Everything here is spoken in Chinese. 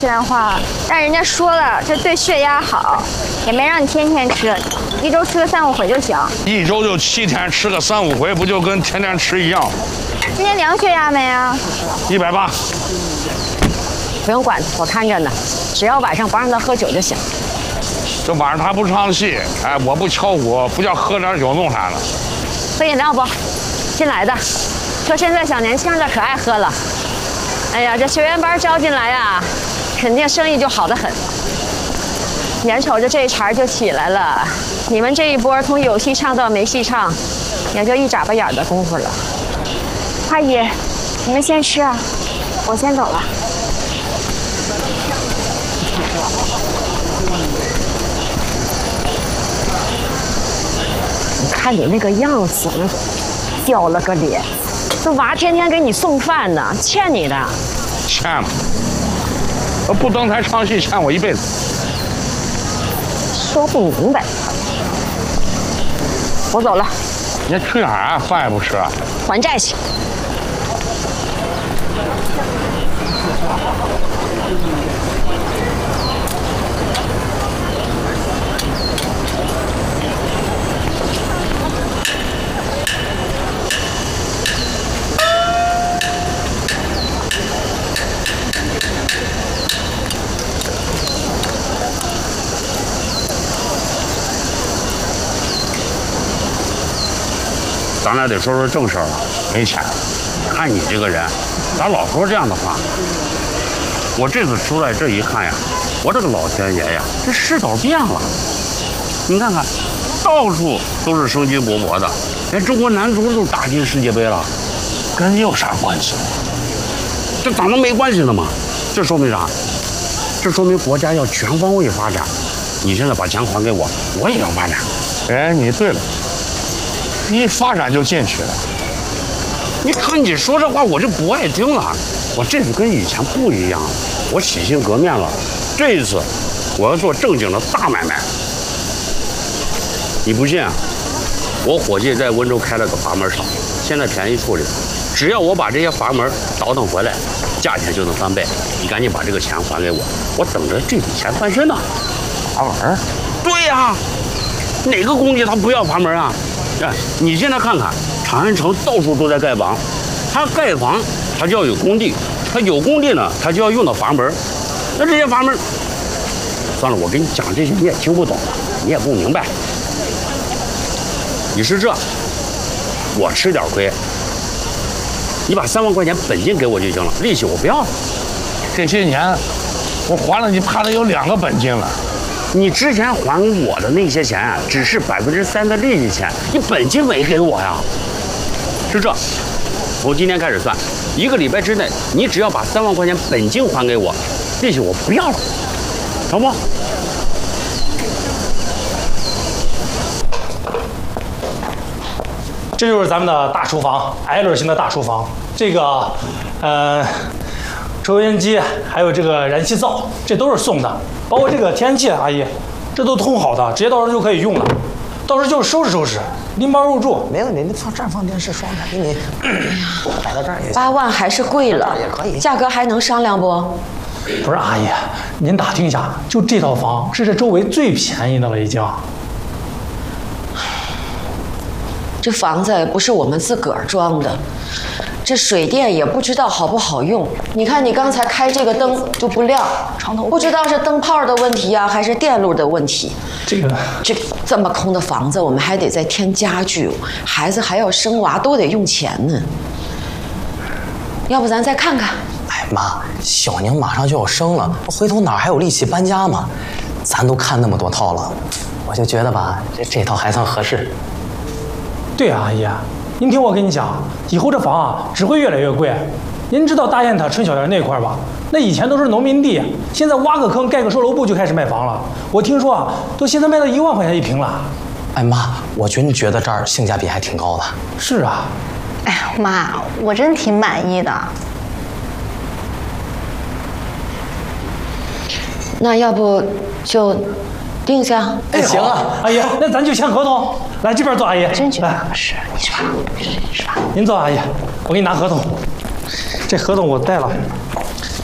这样话，但人家说了，这对血压好，也没让你天天吃，一周吃个3、5回就行。 一周就7天，吃个3、5回，不就跟天天吃一样？ 今天量血压没啊 180。 不用管他，我看着呢，只要晚上不让他喝酒就行。 这晚上他不唱戏，哎，我不敲鼓，不叫喝点酒弄啥呢？ 喝饮料不？新来的，说现在小年轻的可爱喝了。哎呀，这学员班招进来呀，肯定生意就好得很。眼瞅着这一茬就起来了，你们这一波从有戏唱到没戏唱，也就一眨巴眼的功夫了。 阿姨，你们先吃啊，我先走了。 你看你那个样子，掉了个脸。这娃天天给你送饭呢，欠你的。 欠了，不登台唱戏欠我1辈子。 说不明白。我走了。 你去哪儿啊？饭也不吃。 还债去。 咱俩得说说正事儿了，没钱。看你这个人，咋老说这样的话？我这次出来这一看呀，我这个老天爷呀，这世道变了。你看看，到处都是生机勃勃的，连中国男足都打进世界杯了，跟你有啥关系？这咋能没关系呢嘛？这说明啥？这说明国家要全方位发展。你现在把钱还给我，我也要发展。哎，你对了。一发展就进去了，你看你说这话我就不爱听了。我这次跟以前不一样了，我洗心革面了。这一次我要做正经的大买卖。你不信啊？我伙计在温州开了个阀门厂，现在便宜处理，只要我把这些阀门倒腾回来，价钱就能翻倍。你赶紧把这个钱还给我，我等着这笔钱翻身呢。阀门？对呀，哪个工地他不要阀门啊？哎，你现在看看，长安城到处都在盖房，他盖房他就要有工地，他有工地呢，他就要用到阀门。那这些阀门，算了，我跟你讲这些你也听不懂，你也不明白。你是这，我吃点亏，你把3万块钱本金给我就行了，利息我不要了。这些年我还了你，怕了有2个本金了。你之前还我的那些钱啊，只是3%的利息钱，你本金没给我呀。是这，从今天开始算，1个礼拜之内，你只要把3万块钱本金还给我，利息我不要了，成不？ 这就是咱们的大厨房 ，L 型的大厨房。这个，抽烟机还有这个燃气灶，这都是送的。包括这个天然气，阿姨，这都通好的，直接到时候就可以用了。到时候就收拾收拾，拎包入住。 没问题，你放这儿放电视双台，给你摆到这儿也行。 8万还是贵了， 也可以， 价格还能商量不？ 不是阿姨，您打听一下，就这套房是这周围最便宜的了，已经。 这房子不是我们自个儿装的，这水电也不知道好不好用。你看你刚才开这个灯就不亮，不知道是灯泡的问题啊，还是电路的问题。这么空的房子，我们还得再添家具，孩子还要生娃，都得用钱呢。要不咱再看看？ 哎妈，小宁马上就要生了，回头哪还有力气搬家嘛？咱都看那么多套了，我就觉得吧，这套还算合适。 对啊，阿姨，您听我跟你讲，以后这房啊只会越来越贵。您知道大雁塔春晓园那块吧？那以前都是农民地，现在挖个坑盖个售楼部就开始卖房了。我听说啊，都现在卖到1万块钱一平了。 哎妈，我觉得这儿性价比还挺高的。 是啊。 哎呀妈，我真挺满意的。 那要不就定下？ 哎，行啊，阿姨，那咱就签合同。来这边坐，阿姨。 真觉得合适，你去吧， 您坐，阿姨，我给你拿合同。这合同我带了。